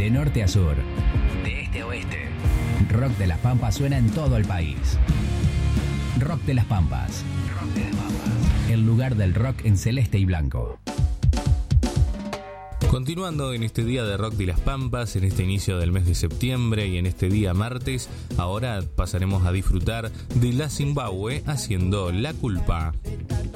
De norte a sur, de este a oeste, Rock de las Pampas suena en todo el país. Rock de las Pampas. Rock de las Pampas. El lugar del rock en celeste y blanco. Continuando en este día de Rock de las Pampas, en este inicio del mes de septiembre y en este día martes, ahora pasaremos a disfrutar de La Zimbabue haciendo La Culpa.